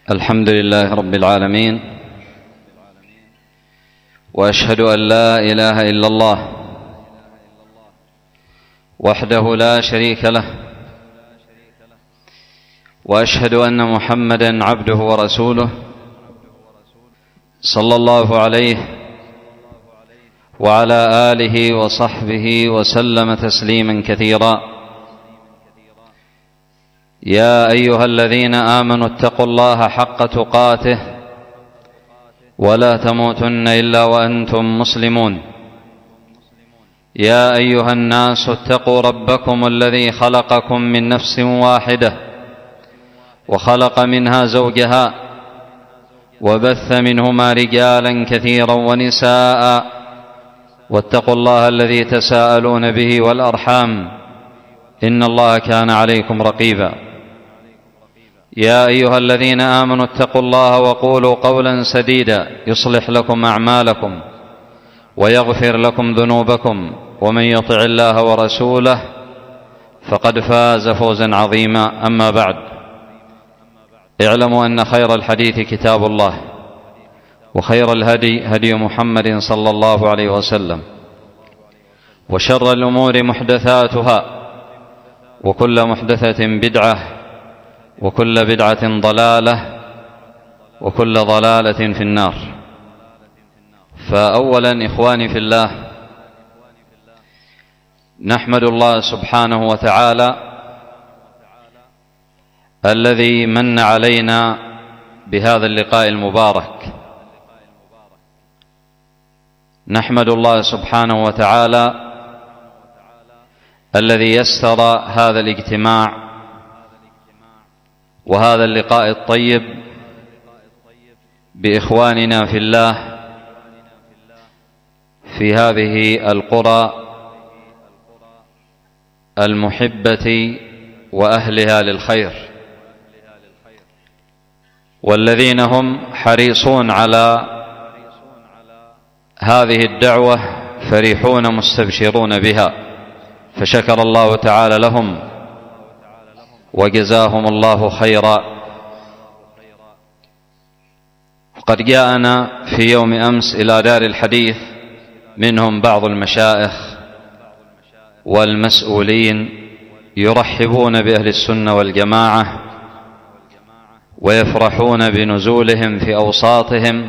الحمد لله رب العالمين، وأشهد أن لا إله إلا الله وحده لا شريك له، وأشهد أن محمدًا عبده ورسوله صلى الله عليه وعلى آله وصحبه وسلم تسليمًا كثيرًا. يا أيها الذين آمنوا اتقوا الله حق تقاته ولا تموتن إلا وأنتم مسلمون. يا أيها الناس اتقوا ربكم الذي خلقكم من نفس واحدة وخلق منها زوجها وبث منهما رجالا كثيرا ونساء، واتقوا الله الذي تساءلون به والأرحام إن الله كان عليكم رقيبا. يا أيها الذين آمنوا اتقوا الله وقولوا قولا سديدا يصلح لكم أعمالكم ويغفر لكم ذنوبكم، ومن يطع الله ورسوله فقد فاز فوزا عظيما. أما بعد، اعلموا أن خير الحديث كتاب الله، وخير الهدي هدي محمد صلى الله عليه وسلم، وشر الأمور محدثاتها، وكل محدثة بدعة، وكل بدعة ضلالة، وكل ضلالة في النار. فأولا إخواني في الله، نحمد الله سبحانه وتعالى الذي من علينا بهذا اللقاء المبارك. نحمد الله سبحانه وتعالى الذي يسر هذا الاجتماع وهذا اللقاء الطيب بإخواننا في الله في هذه القرى المحبة وأهلها للخير، والذين هم حريصون على هذه الدعوة فرحون مستبشرون بها، فشكر الله تعالى لهم وجزاهم الله خيرا. وقد جاءنا في يوم أمس إلى دار الحديث منهم بعض المشائخ والمسؤولين يرحبون بأهل السنة والجماعة ويفرحون بنزولهم في أوساطهم،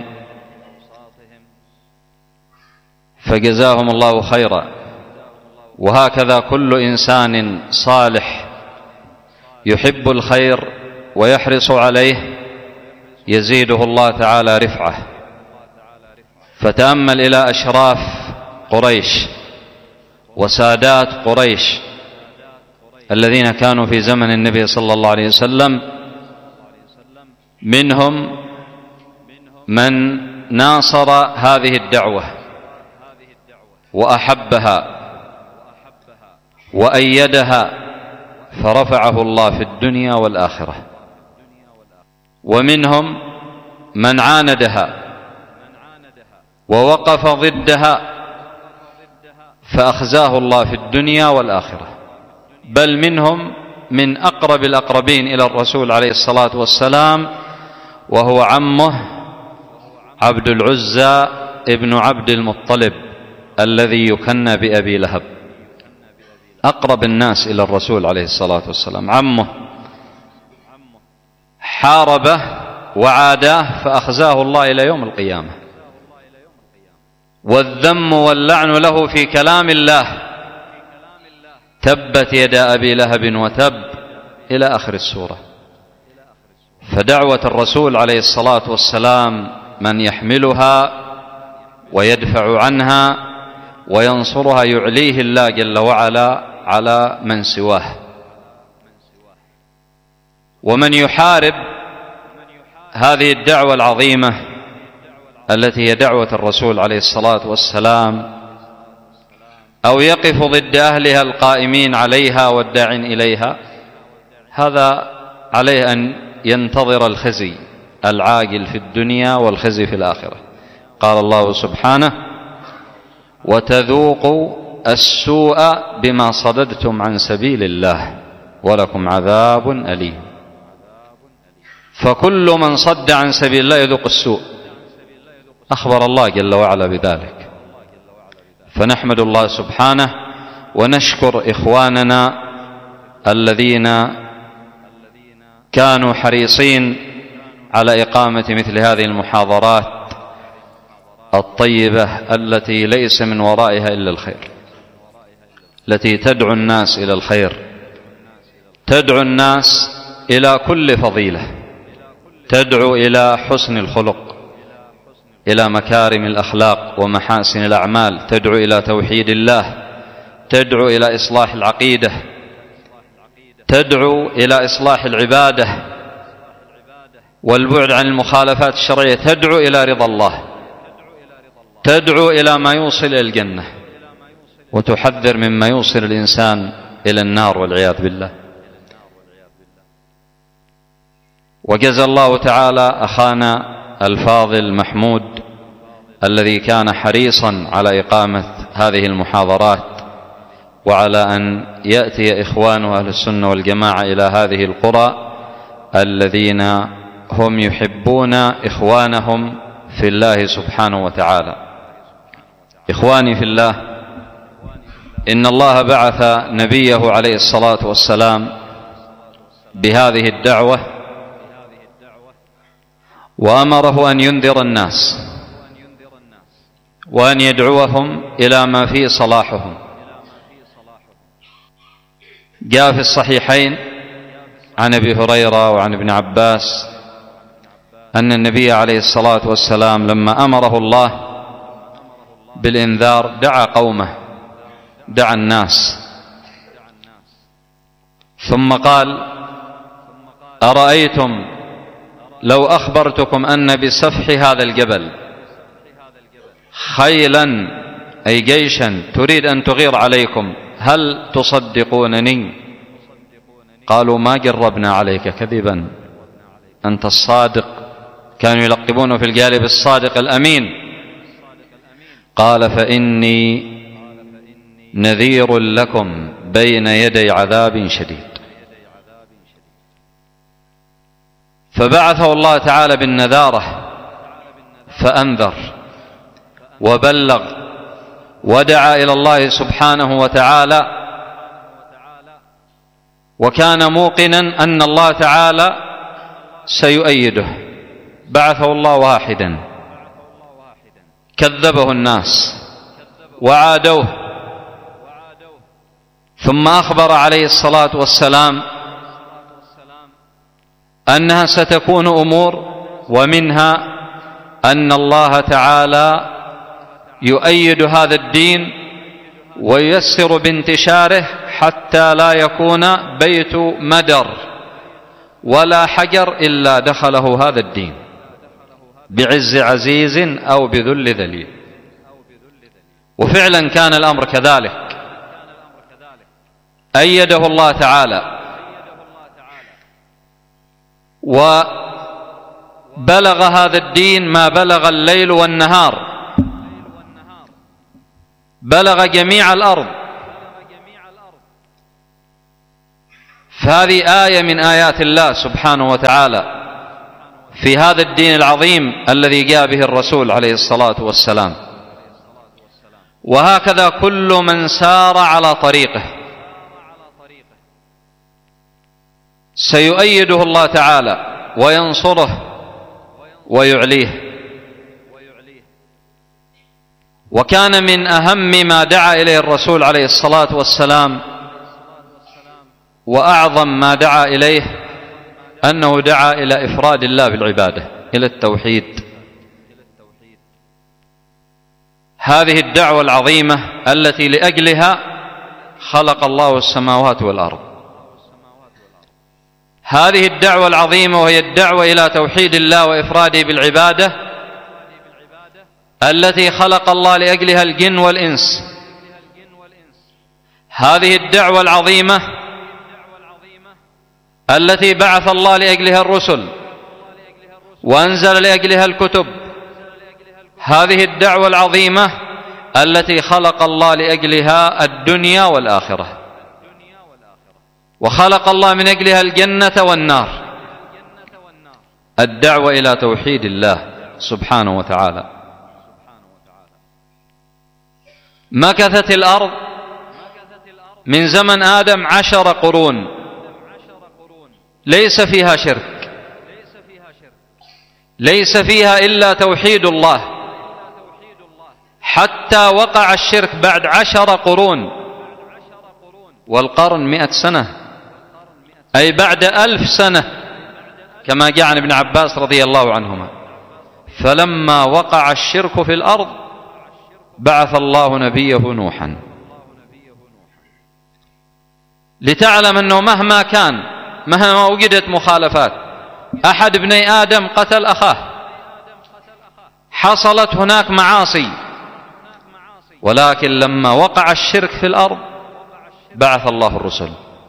فجزاهم الله خيرا. وهكذا كل إنسان صالح يحب الخير ويحرص عليه يزيده الله تعالى رفعة. فتأمل إلى أشراف قريش وسادات قريش الذين كانوا في زمن النبي صلى الله عليه وسلم، منهم من ناصر هذه الدعوة وأحبها وأيدها فرفعه الله في الدنيا والآخرة، ومنهم من عاندها ووقف ضدها فأخزاه الله في الدنيا والآخرة. بل منهم من أقرب الأقربين إلى الرسول عليه الصلاة والسلام، وهو عمه عبد العزى ابن عبد المطلب الذي يكنى بأبي لهب، أقرب الناس إلى الرسول عليه الصلاة والسلام عمه، حاربه وعاداه فأخزاه الله إلى يوم القيامة. والذم واللعن له في كلام الله: تبت يدا أبي لهب وتب، إلى آخر السورة. فدعوة الرسول عليه الصلاة والسلام من يحملها ويدفع عنها وينصرها يعليه الله جل وعلا على من سواه. ومن يحارب هذه الدعوة العظيمة التي هي دعوة الرسول عليه الصلاة والسلام، أو يقف ضد أهلها القائمين عليها والداعين إليها، هذا عليه أن ينتظر الخزي العاجل في الدنيا والخزي في الآخرة. قال الله سبحانه: وتذوقوا السوء بما صددتم عن سبيل الله ولكم عذاب أليم. فكل من صد عن سبيل الله يذوق السوء، أخبر الله جل وعلا بذلك. فنحمد الله سبحانه ونشكر إخواننا الذين كانوا حريصين على إقامة مثل هذه المحاضرات الطيبة التي ليس من ورائها إلا الخير، التي تدعو الناس إلى الخير، تدعو الناس إلى كل فضيلة، تدعو إلى حسن الخلق، إلى مكارم الأخلاق ومحاسن الأعمال، تدعو إلى توحيد الله، تدعو إلى إصلاح العقيدة، تدعو إلى إصلاح العبادة والبعد عن المخالفات الشرعية، تدعو إلى رضا الله، تدعو إلى ما يوصل إلى الجنة، وتحذر مما يوصل الإنسان إلى النار والعياذ بالله. وجزى الله تعالى أخانا الفاضل محمود الذي كان حريصا على إقامة هذه المحاضرات وعلى أن يأتي إخوان أهل السنة والجماعة إلى هذه القرى الذين هم يحبون إخوانهم في الله سبحانه وتعالى. إخواني في الله، إن الله بعث نبيه عليه الصلاة والسلام بهذه الدعوة وأمره أن ينذر الناس وأن يدعوهم إلى ما فيه صلاحهم. جاء في الصحيحين عن أبي هريرة وعن ابن عباس أن النبي عليه الصلاة والسلام لما أمره الله بالإنذار دعا قومه، دعا الناس، ثم قال: أرأيتم لو أخبرتكم أن بسفح هذا الجبل خيلا أي جيشا تريد أن تغير عليكم هل تصدقونني؟ قالوا: ما جربنا عليك كذبا، أنت الصادق. كانوا يلقبونه في الجالب الصادق الأمين. قال: فإني نذير لكم بين يدي عذاب شديد. فبعثه الله تعالى بالنذارة فأنذر وبلغ ودعا إلى الله سبحانه وتعالى، وكان موقنا أن الله تعالى سيؤيده. بعثه الله واحدا، كذبه الناس وعادوه، ثم أخبر عليه الصلاة والسلام أنها ستكون أمور، ومنها أن الله تعالى يؤيد هذا الدين وييسر بانتشاره حتى لا يكون بيت مدر ولا حجر إلا دخله هذا الدين بعز عزيز أو بذل ذليل. وفعلا كان الأمر كذلك، أيده الله تعالى وبلغ هذا الدين ما بلغ الليل والنهار، بلغ جميع الأرض. فهذه آية من آيات الله سبحانه وتعالى في هذا الدين العظيم الذي جاء به الرسول عليه الصلاة والسلام. وهكذا كل من سار على طريقه سيؤيده الله تعالى وينصره ويعليه. وكان من أهم ما دعا إليه الرسول عليه الصلاة والسلام وأعظم ما دعا إليه أنه دعا إلى إفراد الله بالعبادة، إلى التوحيد. هذه الدعوة العظيمة التي لأجلها خلق الله السماوات والأرض، هذه الدعوة العظيمة وهي الدعوة إلى توحيد الله وإفراده بالعبادة التي خلق الله لأجلها الجن والإنس، هذه الدعوة العظيمة التي بعث الله لأجلها الرسل وأنزل لأجلها الكتب، هذه الدعوة العظيمة التي خلق الله لأجلها الدنيا والآخرة، وخلق الله من أجلها الجنة والنار. الدعوة إلى توحيد الله سبحانه وتعالى. مكثت الأرض من زمن آدم 10 قرون ليس فيها شرك، ليس فيها إلا توحيد الله، حتى وقع الشرك بعد 10 قرون، والقرن 100 سنة، أي بعد 1000 سنة، كما جاء عن ابن عباس رضي الله عنهما. فلما وقع الشرك في الأرض بعث الله نبيه نوحا، لتعلم أنه مهما وجدت مخالفات، أحد ابني آدم قتل أخاه، حصلت هناك معاصي، ولكن لما وقع الشرك في الأرض بعث الله الرسل.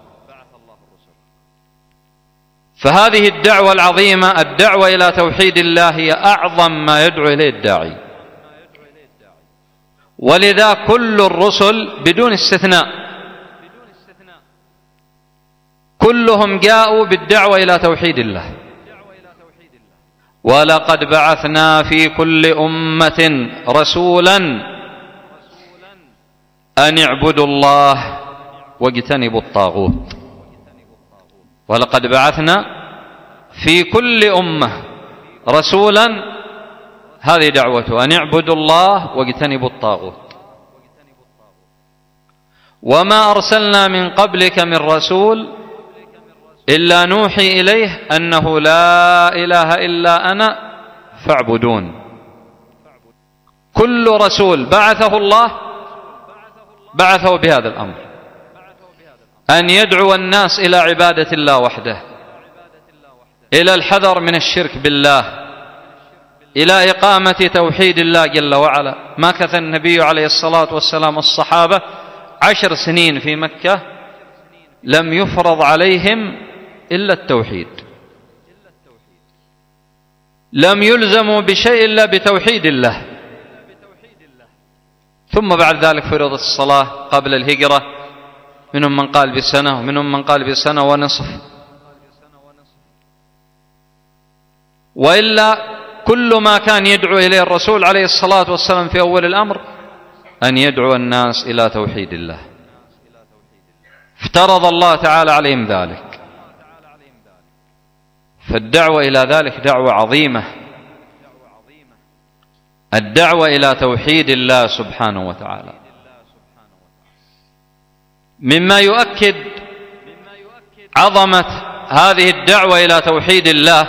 فهذه الدعوة العظيمة، الدعوة إلى توحيد الله، هي أعظم ما يدعو إليه الداعي. ولذا كل الرسل بدون استثناء كلهم جاءوا بالدعوة إلى توحيد الله. ولقد بعثنا في كل أمة رسولا أن اعبدوا الله واجتنبوا الطاغوت. ولقد بعثنا في كل أمة رسولا، هذه دعوته، أن اعبدوا الله واجتنبوا الطاغوت. وما أرسلنا من قبلك من رسول إلا نوحي إليه أنه لا إله إلا أنا فاعبدون. كل رسول بعثه الله بعثه بهذا الأمر، أن يدعو الناس إلى عبادة الله وحده، إلى الحذر من الشرك بالله، إلى إقامة توحيد الله جل وعلا. مكث النبي عليه الصلاة والسلام الصحابة 10 سنين في مكة لم يفرض عليهم إلا التوحيد، لم يلزموا بشيء إلا بتوحيد الله. ثم بعد ذلك فرضت الصلاة قبل الهجرة، منهم من قال بسنة ومنهم من قال بسنة ونصف. وإلا كل ما كان يدعو إليه الرسول عليه الصلاة والسلام في أول الأمر أن يدعو الناس إلى توحيد الله، افترض الله تعالى عليهم ذلك. فالدعوة إلى ذلك دعوة عظيمة، الدعوة إلى توحيد الله سبحانه وتعالى. مما يؤكد عظمة هذه الدعوة إلى توحيد الله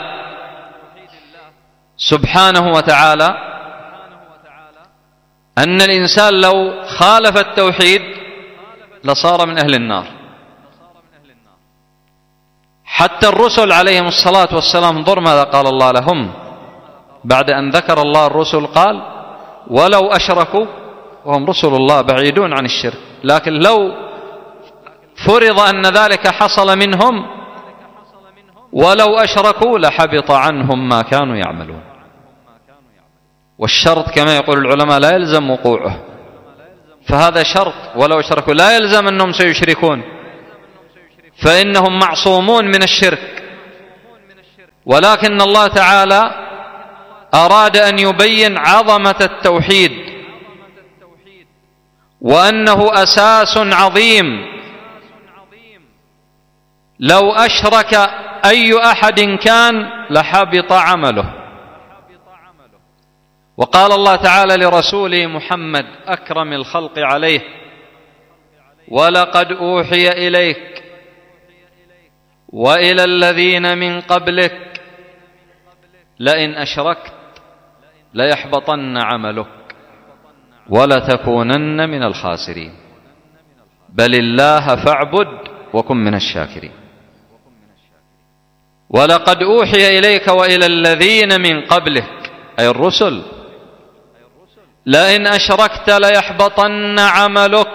سبحانه وتعالى أن الإنسان لو خالف التوحيد لصار من أهل النار. حتى الرسل عليهم الصلاة والسلام، انظر ماذا قال الله لهم بعد أن ذكر الله الرسل، قال ولو أشركوا، وهم رسل الله بعيدون عن الشرك، لكن لو فرض أن ذلك حصل منهم ولو أشركوا لحبط عنهم ما كانوا يعملون. والشرط كما يقول العلماء لا يلزم وقوعه، فهذا شرط، ولو أشركوا لا يلزم أنهم سيشركون، فإنهم معصومون من الشرك. ولكن الله تعالى أراد أن يبين عظمة التوحيد وأنه أساس عظيم، لو أشرك أي أحد كان لحبط عمله. وقال الله تعالى لرسوله محمد أكرم الخلق عليه: ولقد أوحي إليك وإلى الذين من قبلك لئن أشركت ليحبطن عملك ولتكونن من الخاسرين بل الله فاعبد وكن من الشاكرين. ولقد أوحي إليك وإلى الذين من قبلك، أي الرسل، لئن أشركت ليحبطن عملك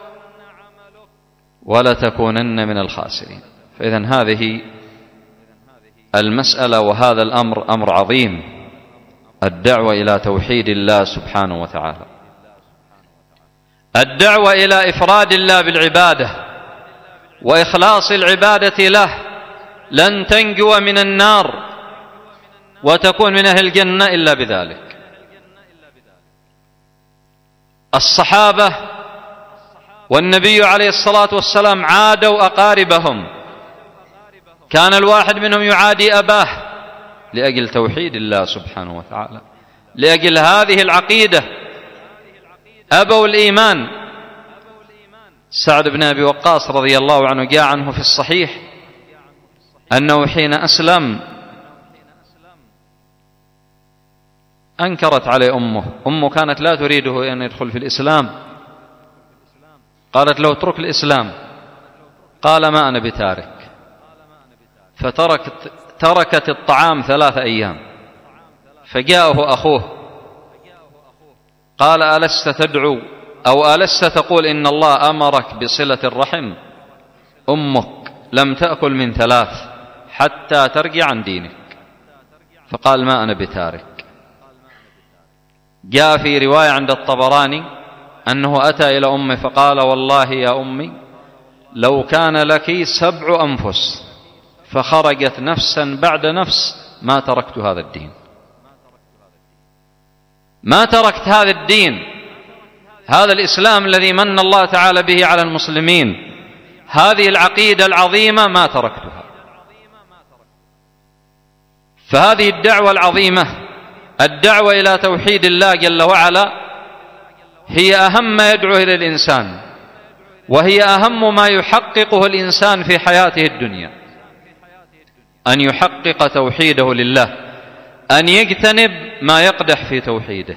ولتكونن من الخاسرين. فإذن هذه المسألة وهذا الأمر أمر عظيم، الدعوة إلى توحيد الله سبحانه وتعالى، الدعوة إلى إفراد الله بالعبادة وإخلاص العبادة له. لن تنجو من النار وتكون من أهل الجنة إلا بذلك. الصحابة والنبي عليه الصلاة والسلام عادوا أقاربهم، كان الواحد منهم يعادي أباه لأجل توحيد الله سبحانه وتعالى، لأجل هذه العقيدة أبوا الإيمان. سعد بن أبي وقاص رضي الله عنه جاء عنه في الصحيح أنه حين أسلم أنكرت عليه أمه كانت لا تريده أن يدخل في الإسلام، قالت له اترك الإسلام، قال ما أنا بتارك، فتركت الطعام 3 أيام، فجاءه أخوه قال ألست تدعو أو ألست تقول إن الله أمرك بصلة الرحم؟ أمك لم تأكل من 3 حتى ترجع عن دينك. فقال ما أنا بتارك. جاء في رواية عند الطبراني أنه أتى إلى أمه فقال والله يا أمي لو كان لك 7 أنفس فخرجت نفسا بعد نفس ما تركت هذا الدين، ما تركت هذا الدين، هذا الإسلام الذي من الله تعالى به على المسلمين، هذه العقيدة العظيمة ما تركتها. فهذه الدعوة العظيمة، الدعوة إلى توحيد الله جل وعلا، هي أهم ما يدعو إلى الإنسان، وهي أهم ما يحققه الإنسان في حياته الدنيا، أن يحقق توحيده لله، أن يجتنب ما يقدح في توحيده،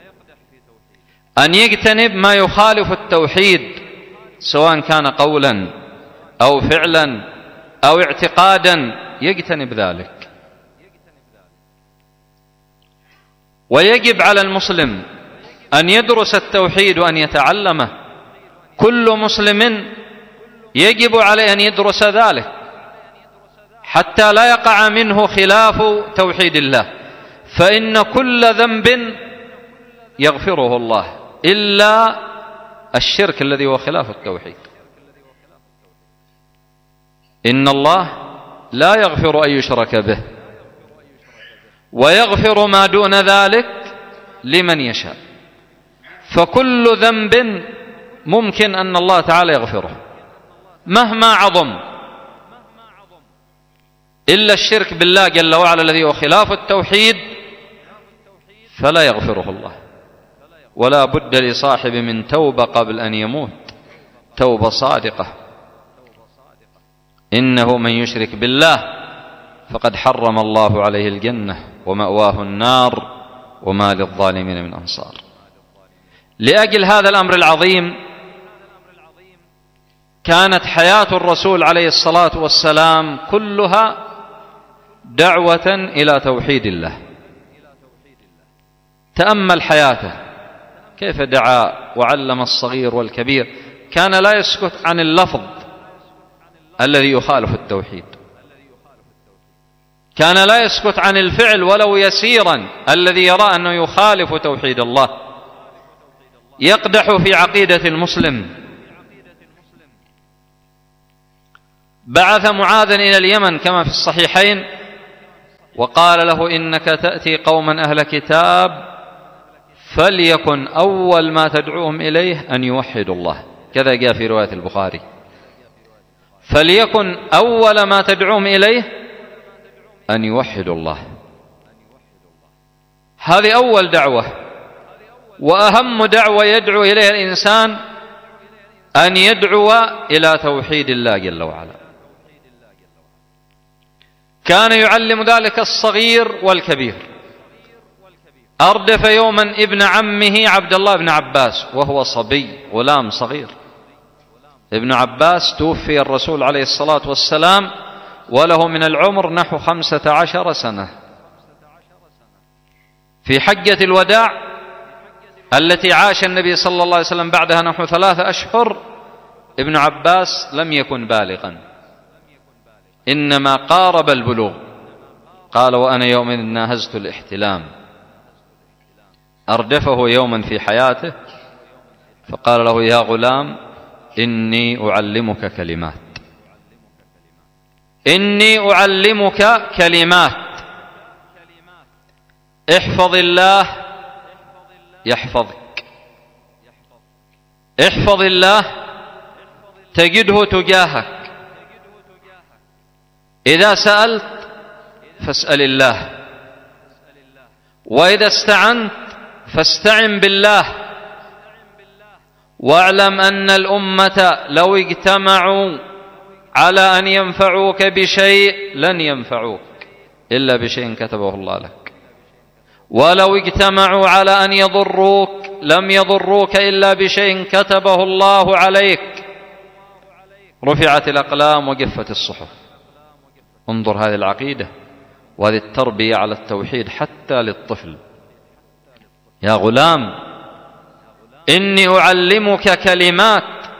أن يجتنب ما يخالف التوحيد سواء كان قولا أو فعلا أو اعتقادا، يجتنب ذلك. ويجب على المسلم أن يدرس التوحيد وأن يتعلمه، كل مسلم يجب عليه أن يدرس ذلك حتى لا يقع منه خلاف توحيد الله، فإن كل ذنب يغفره الله إلا الشرك الذي هو خلاف التوحيد. إن الله لا يغفر أن يشرك به ويغفر ما دون ذلك لمن يشاء، فكل ذنب ممكن أن الله تعالى يغفره مهما عظم، إلا الشرك بالله جل وعلا الذي هو خلاف التوحيد فلا يغفره الله. ولا بد لصاحب من توبة قبل أن يموت، توبة صادقة. إنه من يشرك بالله فقد حرم الله عليه الجنة ومأواه النار وما للظالمين من أنصار. لأجل هذا الأمر العظيم كانت حياة الرسول عليه الصلاة والسلام كلها دعوة إلى توحيد الله. تأمل حياته كيف دعا وعلم الصغير والكبير، كان لا يسكت عن اللفظ الذي يخالف التوحيد، كان لا يسكت عن الفعل ولو يسيرا الذي يرى أنه يخالف توحيد الله، يقدح في عقيدة المسلم. بعث معاذا إلى اليمن كما في الصحيحين وقال له إنك تأتي قوما أهل كتاب فليكن أول ما تدعوهم إليه أن يوحدوا الله، كذا جاء في رواية البخاري، فليكن أول ما تدعوهم إليه أن يوحدوا الله. هذه أول دعوة وأهم دعوة يدعو إليها الإنسان، أن يدعو إلى توحيد الله جل وعلا. كان يعلم ذلك الصغير والكبير. أردف يوما ابن عمه عبد الله بن عباس وهو صبي غلام صغير. ابن عباس توفي الرسول عليه الصلاة والسلام وله من العمر نحو 15 سنة. في حجة الوداع التي عاش النبي صلى الله عليه وسلم بعدها نحو 3 أشهر ابن عباس لم يكن بالغا، إنما قارب البلوغ. قال وأنا يومئذ ناهزت الاحتلام. أردفه يوما في حياته فقال له يا غلام إني أعلمك كلمات، إني أعلمك كلمات احفظ الله يحفظك، احفظ الله تجده تجاهك. إذا سألت فاسأل الله، وإذا استعنت فاستعن بالله. واعلم أن الأمة لو اجتمعوا على أن ينفعوك بشيء لن ينفعوك إلا بشيء كتبه الله لك، ولو اجتمعوا على أن يضروك لم يضروك إلا بشيء كتبه الله عليك. رفعت الأقلام وجفت الصحف. انظر هذه العقيدة وهذه التربية على التوحيد حتى للطفل. يا غلام إني أعلمك كلمات،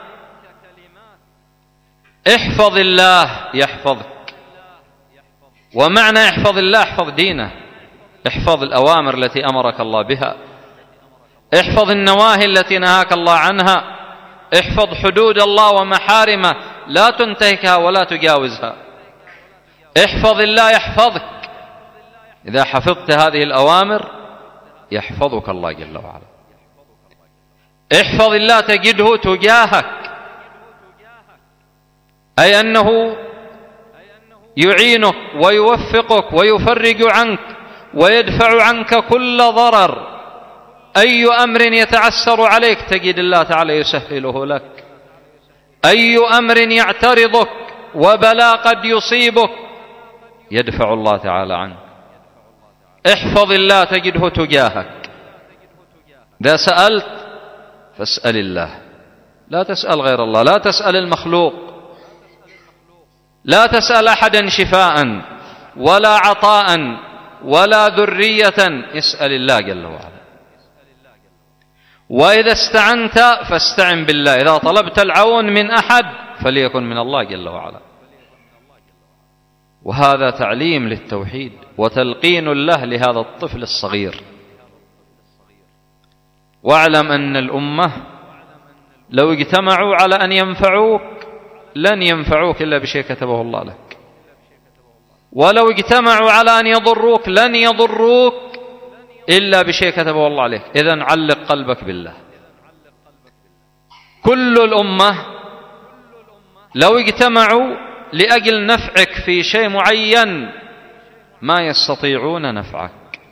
احفظ الله يحفظك. ومعنى احفظ الله احفظ دينه، احفظ الأوامر التي أمرك الله بها، احفظ النواهي التي نهاك الله عنها، احفظ حدود الله ومحارمه لا تنتهكها ولا تجاوزها. احفظ الله يحفظك. إذا حفظت هذه الأوامر يحفظك الله جل وعلا. احفظ الله تجده تجاهك، أي أنه يعينك ويوفقك ويفرج عنك ويدفع عنك كل ضرر. أي أمر يتعسر عليك تجد الله تعالى يسهله لك، أي أمر يعترضك وبلاء قد يصيبك يدفع الله تعالى عنك. احفظ الله تجده تجاهك. إذا سألت فاسأل الله، لا تسأل غير الله، لا تسأل المخلوق، لا تسأل أحدا شفاء ولا عطاء ولا ذرية، اسأل الله جل وعلا. وإذا استعنت فاستعن بالله. إذا طلبت العون من أحد فليكن من الله جل وعلا. وهذا تعليم للتوحيد وتلقين له لهذا الطفل الصغير. واعلم أن الأمة لو اجتمعوا على أن ينفعوك لن ينفعوك إلا بشيء كتبه الله لك، ولو اجتمعوا على أن يضروك لن يضروك إلا بشيء كتبه الله عليك. إذن علق قلبك بالله. كل الأمة لو اجتمعوا لأجل نفعك في شيء معين ما يستطيعون نفعك.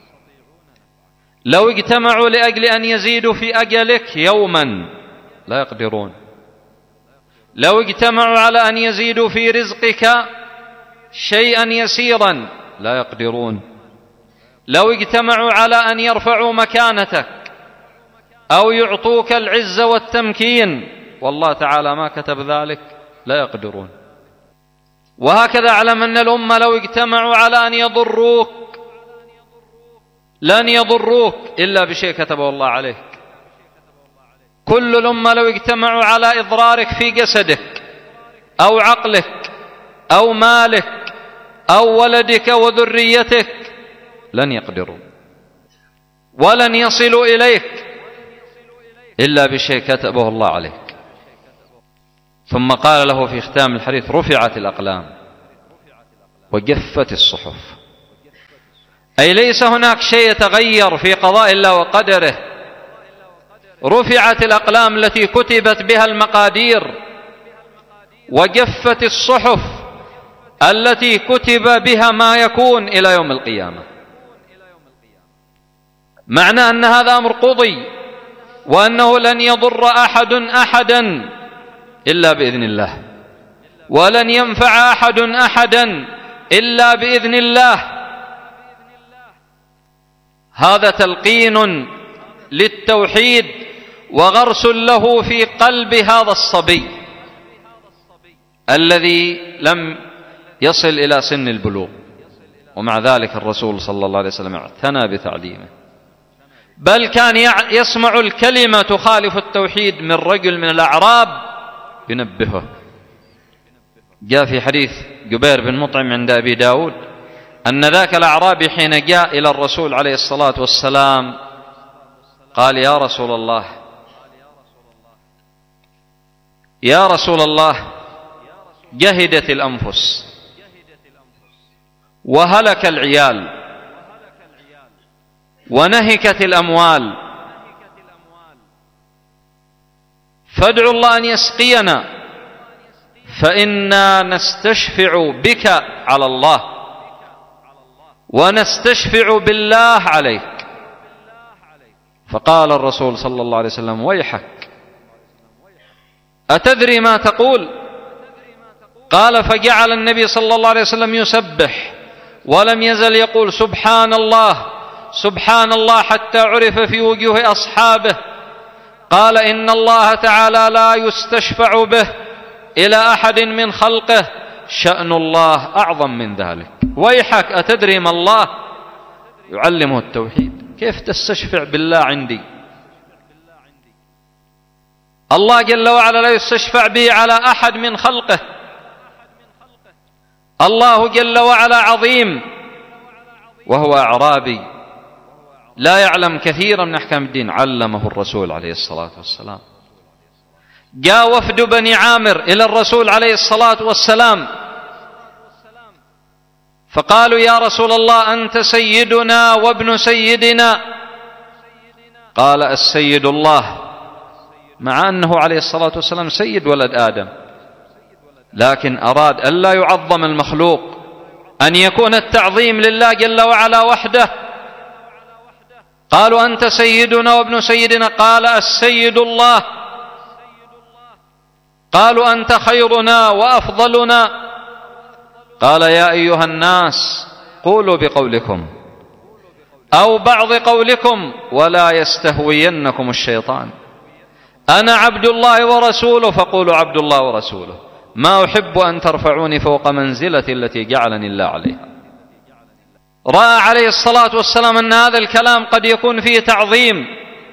لو اجتمعوا لأجل أن يزيدوا في أجلك يوما لا يقدرون. لو اجتمعوا على أن يزيدوا في رزقك شيئا يسيرا لا يقدرون. لو اجتمعوا على أن يرفعوا مكانتك أو يعطوك العز والتمكين والله تعالى ما كتب ذلك لا يقدرون. وهكذا اعلم أن الأمة لو اجتمعوا على أن يضروك لن يضروك إلا بشيء كتبه الله عليك. كل الأمة لو اجتمعوا على إضرارك في جسدك أو عقلك أو مالك أو ولدك وذريتك لن يقدروا ولن يصلوا إليك إلا بشيء كتبه الله عليك. ثم قال له في ختام الحديث رفعت الأقلام وجفت الصحف، أي ليس هناك شيء يتغير في قضاء الله وقدره. رفعت الأقلام التي كتبت بها المقادير، وجفت الصحف التي كتب بها ما يكون إلى يوم القيامة. معنى أن هذا أمر قضي، وأنه لن يضر أحد أحدا إلا بإذن الله، ولن ينفع أحد أحدا إلا بإذن الله. هذا تلقين للتوحيد وغرس له في قلب هذا الصبي الذي لم يصل إلى سن البلوغ، ومع ذلك الرسول صلى الله عليه وسلم اعتنى بتعليمه، بل كان يسمع الكلمة تخالف التوحيد من رجل من الأعراب ينبهه. جاء في حديث جبير بن مطعم عند أبي داود أن ذاك الأعرابي حين جاء إلى الرسول عليه الصلاة والسلام قال يا رسول الله يا رسول الله جهدت الأنفس وهلك العيال ونهكت الأموال، فادعوا الله أن يسقينا، فإنا نستشفع بك على الله ونستشفع بالله عليك. فقال الرسول صلى الله عليه وسلم: ويحك، أتدري ما تقول؟ قال: فجعل النبي صلى الله عليه وسلم يسبح ولم يزل يقول: سبحان الله سبحان الله، حتى عرف في وجوه أصحابه. قال: إن الله تعالى لا يستشفع به إلى أحد من خلقه، شأن الله أعظم من ذلك. ويحك، أتدري ما الله؟ يعلمه التوحيد. كيف تستشفع بالله عندي؟ الله جل وعلا لا يستشفع به على أحد من خلقه. الله جل وعلا عظيم وهو أعرابي لا يعلم كثيرا من أحكام الدين، علمه الرسول عليه الصلاة والسلام. جاء وفد بني عامر إلى الرسول عليه الصلاة والسلام فقالوا: يا رسول الله، أنت سيدنا وابن سيدنا. قال: السيد الله، مع أنه عليه الصلاة والسلام سيد ولد آدم، لكن أراد أن لا يعظم المخلوق، أن يكون التعظيم لله جل وعلا وحده. قالوا: أنت سيدنا وابن سيدنا. قال: السيد الله. قالوا: أنت خيرنا وأفضلنا. قال: يا أيها الناس، قولوا بقولكم أو بعض قولكم ولا يستهوينكم الشيطان. أنا عبد الله ورسوله فقولوا عبد الله ورسوله، ما أحب أن ترفعوني فوق منزلتي التي جعلني الله عليها. رأى عليه الصلاة والسلام أن هذا الكلام قد يكون فيه تعظيم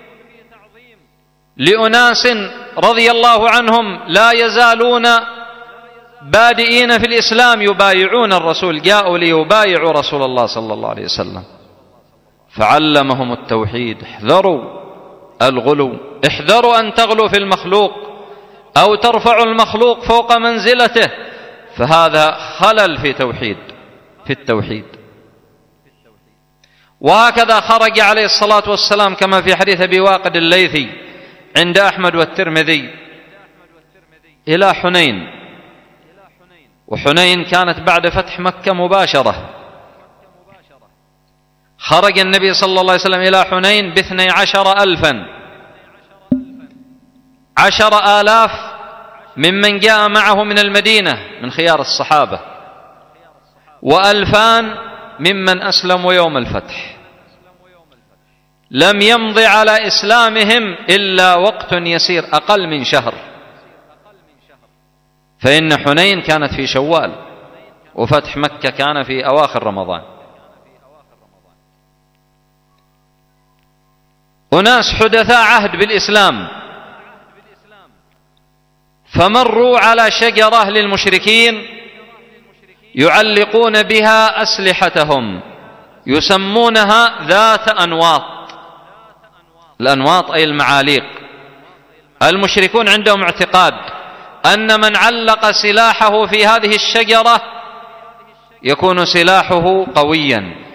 لأناس رضي الله عنهم لا يزالون بادئين في الإسلام يبايعون الرسول، جاءوا ليبايعوا رسول الله صلى الله عليه وسلم، فعلمهم التوحيد. احذروا الغلو، احذروا أن تغلوا في المخلوق أو ترفعوا المخلوق فوق منزلته، فهذا خلل في التوحيد. وهكذا خرج عليه الصلاة والسلام كما في حديث أبي واقد الليثي عند أحمد والترمذي إلى حنين، وحنين كانت بعد فتح مكة مباشرة. خرج النبي صلى الله عليه وسلم إلى حنين ب12,000، 10,000 ممن جاء معه من المدينة من خيار الصحابة، و2,000 ممن أسلموا يوم الفتح. لم يمض على إسلامهم إلا وقت يسير، أقل من شهر، فإن حنين كانت في شوال وفتح مكة كان في أواخر رمضان. أناس حدثاء عهد بالإسلام فمروا على شجرة للمشركين يعلقون بها أسلحتهم، يسمونها ذات أنواط. الأنواط أي المعاليق. المشركون عندهم اعتقاد أن من علق سلاحه في هذه الشجرة يكون سلاحه قويا،